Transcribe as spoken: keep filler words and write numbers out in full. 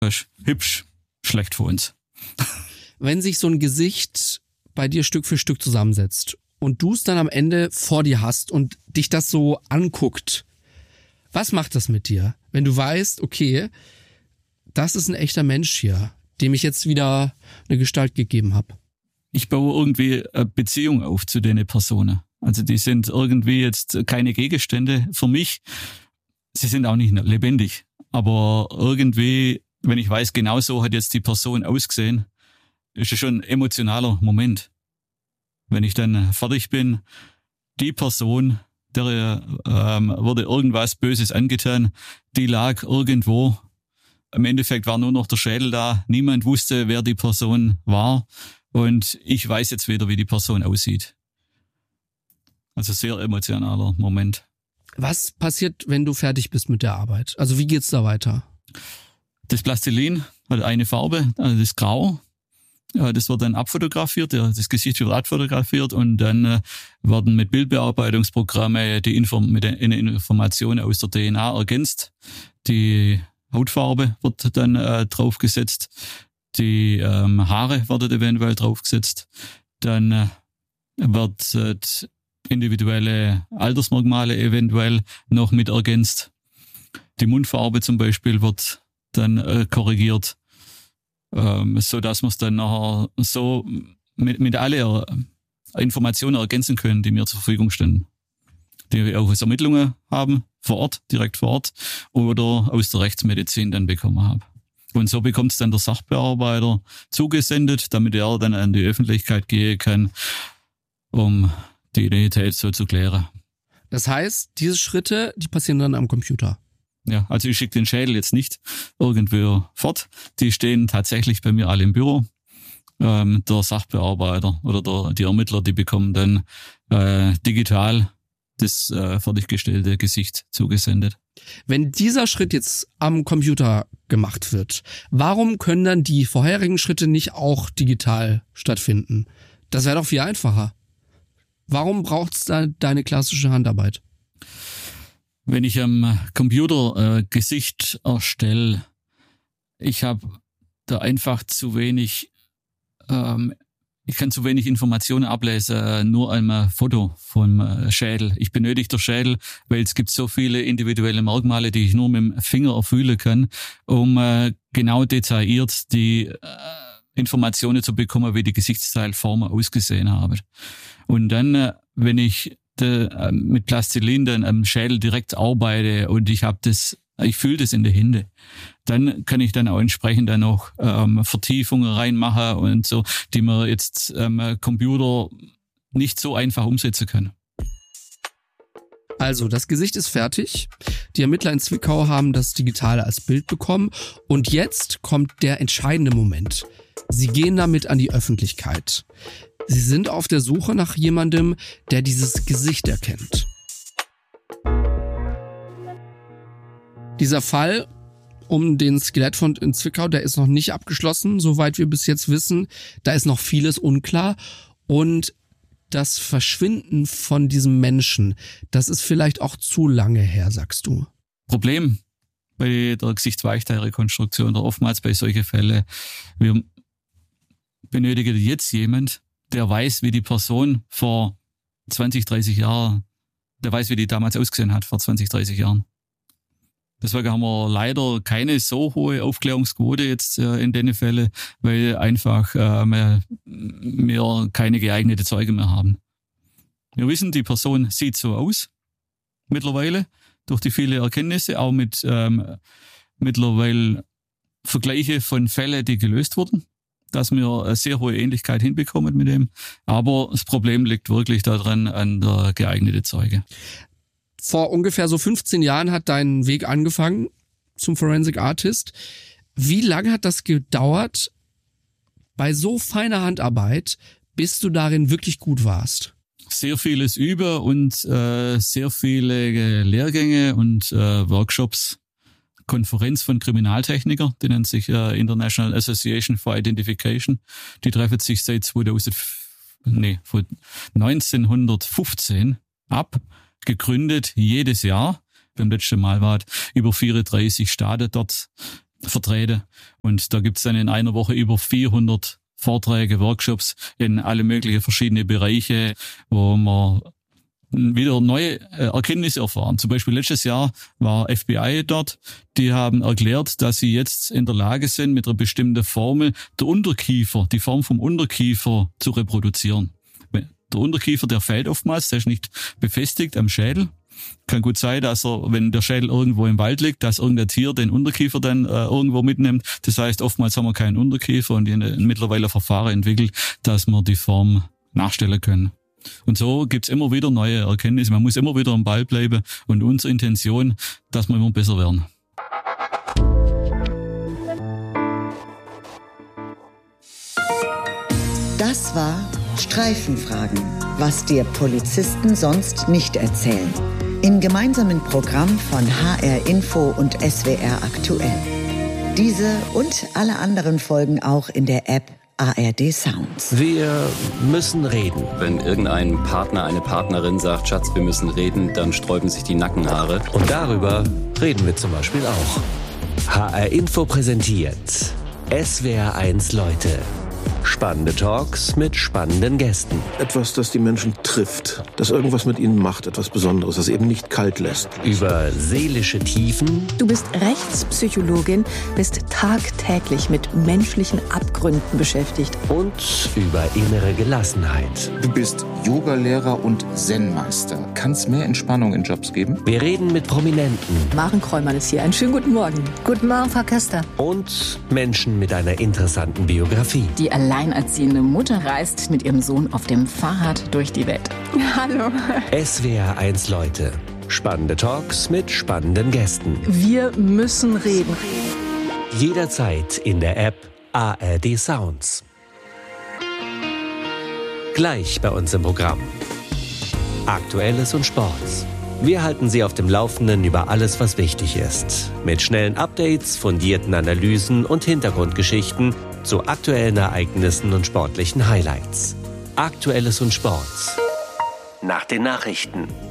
ist hübsch, schlecht für uns. Wenn sich so ein Gesicht bei dir Stück für Stück zusammensetzt und du es dann am Ende vor dir hast und dich das so anguckt, was macht das mit dir, wenn du weißt, okay, das ist ein echter Mensch hier, dem ich jetzt wieder eine Gestalt gegeben habe? Ich baue irgendwie eine Beziehung auf zu den Personen. Also die sind irgendwie jetzt keine Gegenstände für mich. Sie sind auch nicht lebendig. Aber irgendwie, wenn ich weiß, genau so hat jetzt die Person ausgesehen, ist es schon ein emotionaler Moment. Wenn ich dann fertig bin, die Person, der ähm, wurde irgendwas Böses angetan, die lag irgendwo. Im Endeffekt war nur noch der Schädel da. Niemand wusste, wer die Person war. Und ich weiß jetzt wieder, wie die Person aussieht. Also sehr emotionaler Moment. Was passiert, wenn du fertig bist mit der Arbeit? Also wie geht's da weiter? Das Plastilin hat eine Farbe, also das Grau. Das wird dann abfotografiert, das Gesicht wird abfotografiert und dann werden mit Bildbearbeitungsprogramme die Inform- mit den Informationen aus der D N A ergänzt. Die Hautfarbe wird dann äh, draufgesetzt. Die ähm, Haare werden eventuell draufgesetzt. Dann äh, wird äh, individuelle Altersmerkmale eventuell noch mit ergänzt. Die Mundfarbe zum Beispiel wird dann äh, korrigiert, ähm, so dass wir es dann nachher so mit, mit alle Informationen ergänzen können, die mir zur Verfügung stehen. Die wir auch aus Ermittlungen haben, vor Ort, direkt vor Ort, oder aus der Rechtsmedizin dann bekommen habe. Und so bekommt es dann der Sachbearbeiter zugesendet, damit er dann an die Öffentlichkeit gehen kann, um die Identität so zu klären. Das heißt, diese Schritte, die passieren dann am Computer? Ja, also ich schicke den Schädel jetzt nicht irgendwo fort. Die stehen tatsächlich bei mir alle im Büro. Ähm, der Sachbearbeiter oder der, die Ermittler, die bekommen dann äh, digital das äh, fertiggestellte Gesicht zugesendet. Wenn dieser Schritt jetzt am Computer gemacht wird, warum können dann die vorherigen Schritte nicht auch digital stattfinden? Das wäre doch viel einfacher. Warum braucht es da deine klassische Handarbeit? Wenn ich am Computer äh, Gesicht erstelle, ich habe da einfach zu wenig, ähm, ich kann zu wenig Informationen ablesen, äh, nur einem Foto vom äh, Schädel. Ich benötige den Schädel, weil es gibt so viele individuelle Merkmale, die ich nur mit dem Finger erfüllen kann, um äh, genau detailliert die äh, Informationen zu bekommen, wie die Gesichtsteilformen ausgesehen haben. Und dann, äh, wenn ich de, äh, mit Plastilin dann am Schädel direkt arbeite und ich habe das, ich fühle das in die Hände, dann kann ich dann auch entsprechend dann noch ähm, Vertiefungen reinmachen und so, die man jetzt am ähm, Computer nicht so einfach umsetzen kann. Also, das Gesicht ist fertig. Die Ermittler in Zwickau haben das Digitale als Bild bekommen. Und jetzt kommt der entscheidende Moment. Sie gehen damit an die Öffentlichkeit. Sie sind auf der Suche nach jemandem, der dieses Gesicht erkennt. Dieser Fall um den Skelettfund in Zwickau, der ist noch nicht abgeschlossen, soweit wir bis jetzt wissen. Da ist noch vieles unklar. Und das Verschwinden von diesem Menschen, das ist vielleicht auch zu lange her, sagst du. Problem bei der Gesichtsweichteilrekonstruktion oder oftmals bei solchen Fällen, wir benötigen jetzt jemand, der weiß, wie die Person vor zwanzig, dreißig Jahren, der weiß, wie die damals ausgesehen hat vor zwanzig, dreißig Jahren. Deswegen haben wir leider keine so hohe Aufklärungsquote jetzt äh, in den Fällen, weil einfach äh, wir, wir keine geeignete Zeuge mehr haben. Wir wissen, die Person sieht so aus mittlerweile durch die vielen Erkenntnisse, auch mit ähm, mittlerweile Vergleiche von Fällen, die gelöst wurden, dass wir eine sehr hohe Ähnlichkeit hinbekommen mit dem. Aber das Problem liegt wirklich daran an der geeigneten Zeuge. Vor ungefähr so fünfzehn Jahren hat dein Weg angefangen zum Forensic Artist. Wie lange hat das gedauert bei so feiner Handarbeit, bis du darin wirklich gut warst? Sehr vieles über und äh, sehr viele Lehrgänge und äh, Workshops. Konferenz von Kriminaltechnikern, die nennt sich äh, International Association for Identification. Die treffen sich seit zweitausend, nee, von neunzehnhundertfünfzehn ab. Gegründet jedes Jahr. Beim letzten Mal war es über vierunddreißig Staaten dort vertreten. Und da gibt's dann in einer Woche über vierhundert Vorträge, Workshops in alle möglichen verschiedene Bereiche, wo man wieder neue Erkenntnisse erfahren. Zum Beispiel letztes Jahr war F B I dort. Die haben erklärt, dass sie jetzt in der Lage sind, mit einer bestimmten Formel der Unterkiefer, die Form vom Unterkiefer zu reproduzieren. Der Unterkiefer, der fällt oftmals, der ist nicht befestigt am Schädel. Kann gut sein, dass er, wenn der Schädel irgendwo im Wald liegt, dass irgendein Tier den Unterkiefer dann äh, irgendwo mitnimmt. Das heißt, oftmals haben wir keinen Unterkiefer und die haben mittlerweile Verfahren entwickelt, dass wir die Form nachstellen können. Und so gibt's immer wieder neue Erkenntnisse. Man muss immer wieder am Ball bleiben und unsere Intention, dass wir immer besser werden. Das war Streifenfragen, was dir Polizisten sonst nicht erzählen. Im gemeinsamen Programm von H R Info und S W R Aktuell. Diese und alle anderen Folgen auch in der App A R D Sounds. Wir müssen reden. Wenn irgendein Partner, eine Partnerin sagt, Schatz, wir müssen reden, dann sträuben sich die Nackenhaare. Und darüber reden wir zum Beispiel auch. H R Info präsentiert S W R eins Leute. Spannende Talks mit spannenden Gästen. Etwas, das die Menschen trifft, das irgendwas mit ihnen macht, etwas Besonderes, das eben nicht kalt lässt. Über seelische Tiefen. Du bist Rechtspsychologin, bist tagtäglich mit menschlichen Abgründen beschäftigt. Und über innere Gelassenheit. Du bist Yogalehrer und Zen-Meister. Kann es mehr Entspannung in Jobs geben? Wir reden mit Prominenten. Maren Kräumann ist hier. Einen schönen guten Morgen. Guten Morgen, Frau Köster. Und Menschen mit einer interessanten Biografie. Die alleinerziehende Mutter reist mit ihrem Sohn auf dem Fahrrad durch die Welt. Hallo. S W R eins Leute. Spannende Talks mit spannenden Gästen. Wir müssen reden. Jederzeit in der App A R D Sounds. Gleich bei uns im Programm. Aktuelles und Sports. Wir halten Sie auf dem Laufenden über alles, was wichtig ist. Mit schnellen Updates, fundierten Analysen und Hintergrundgeschichten zu aktuellen Ereignissen und sportlichen Highlights. Aktuelles und Sports. Nach den Nachrichten.